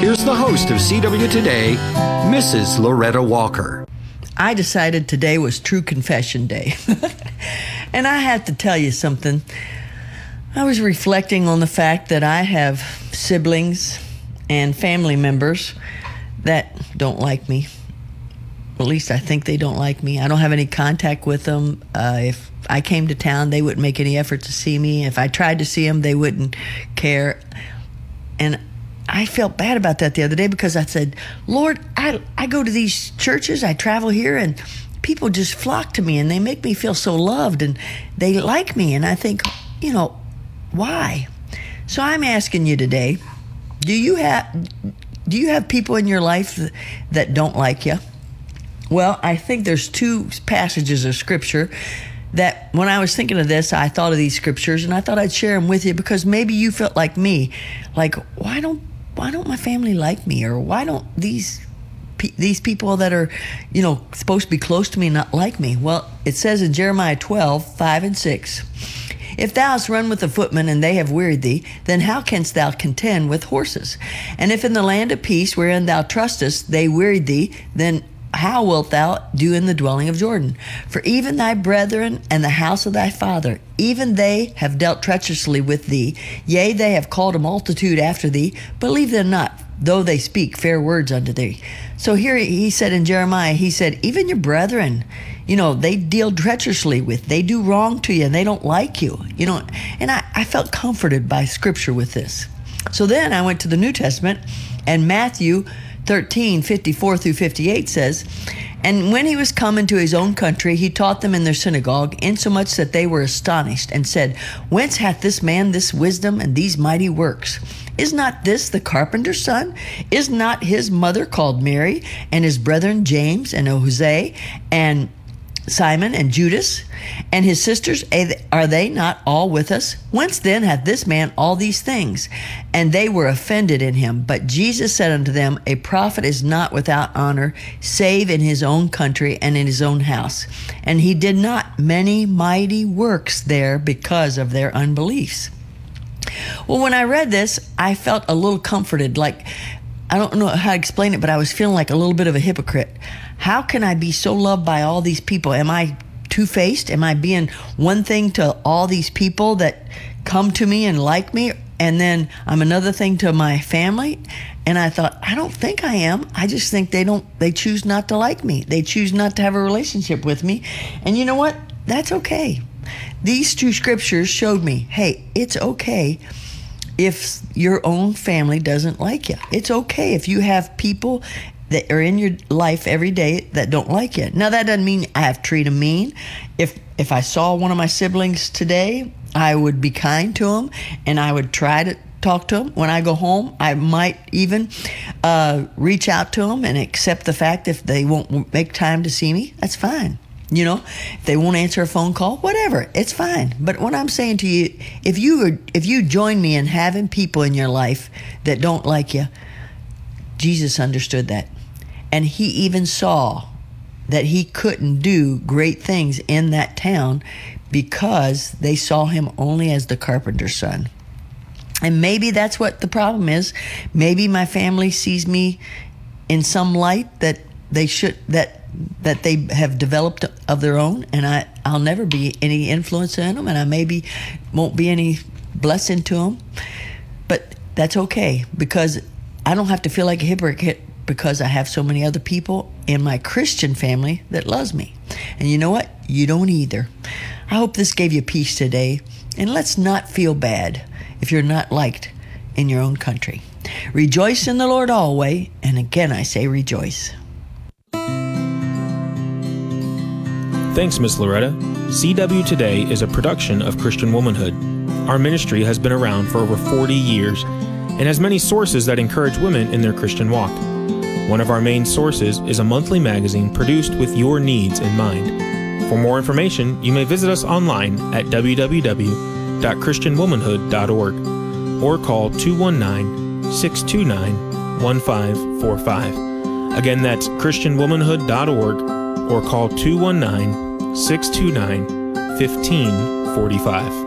Here's the host of CW Today, Mrs. Loretta Walker. I decided today was True Confession Day. And I have to tell you something. I was reflecting on the fact that I have siblings and family members that don't like me. At least I think they don't like me. I don't have any contact with them. If I came to town, they wouldn't make any effort to see me. If I tried to see them, they wouldn't care. And I felt bad about that the other day because I said, Lord, I go to these churches, I travel here, and people just flock to me, and they make me feel so loved, and they like me. And I think, why? So I'm asking you today, do you have people in your life that don't like you? Well, I think there's two passages of scripture that when I was thinking of this, I thought of these scriptures, and I thought I'd share them with you because maybe you felt like me. Like, why don't my family like me? Or why don't these people that are, supposed to be close to me not like me? Well, it says in Jeremiah 12:5-6, if thou hast run with the footmen and they have wearied thee, then how canst thou contend with horses? And if in the land of peace wherein thou trustest they wearied thee, then how wilt thou do in the dwelling of Jordan? For even thy brethren and the house of thy father, even they have dealt treacherously with thee. Yea, they have called a multitude after thee. Believe them not, though they speak fair words unto thee. So here he said in Jeremiah, he said, even your brethren, they deal treacherously with, they do wrong to you, and they don't like you, And I felt comforted by scripture with this. So then I went to the New Testament, and Matthew 13:54-58 says, and when he was come into his own country, he taught them in their synagogue, insomuch that they were astonished, and said, whence hath this man this wisdom and these mighty works? Is not this the carpenter's son? Is not his mother called Mary, and his brethren James and Jose, and Simon and Judas, and his sisters, are they not all with us? Whence then hath this man all these things? And they were offended in him. But Jesus said unto them, a prophet is not without honor, save in his own country and in his own house. And he did not many mighty works there because of their unbeliefs. Well, when I read this, I felt a little comforted, like, I don't know how to explain it, but I was feeling like a little bit of a hypocrite. How can I be so loved by all these people? Am I two-faced? Am I being one thing to all these people that come to me and like me, and then I'm another thing to my family? And I thought, I don't think I am. I just think they choose not to like me. They choose not to have a relationship with me. And you know what? That's okay. These two scriptures showed me, hey, it's okay if your own family doesn't like you. It's okay if you have people that are in your life every day that don't like you. Now, that doesn't mean I have to treat them mean. If I saw one of my siblings today, I would be kind to them, and I would try to talk to them. When I go home, I might even reach out to them and accept the fact if they won't make time to see me, that's fine. If they won't answer a phone call, whatever, it's fine. But what I'm saying to you, if you join me in having people in your life that don't like you, Jesus understood that. And he even saw that he couldn't do great things in that town because they saw him only as the carpenter's son. And maybe that's what the problem is. Maybe my family sees me in some light that they have developed of their own, and I'll never be any influence in them, and I maybe won't be any blessing to them. But that's okay, because I don't have to feel like a hypocrite because I have so many other people in my Christian family that loves me. And you know what? You don't either. I hope this gave you peace today, and let's not feel bad if you're not liked in your own country. Rejoice in the Lord always, and again I say rejoice. Thanks, Miss Loretta. CW Today is a production of Christian Womanhood. Our ministry has been around for over 40 years and has many sources that encourage women in their Christian walk. One of our main sources is a monthly magazine produced with your needs in mind. For more information, you may visit us online at www.christianwomanhood.org or call 219-629-1545. Again, that's christianwomanhood.org or call 219-629-1545.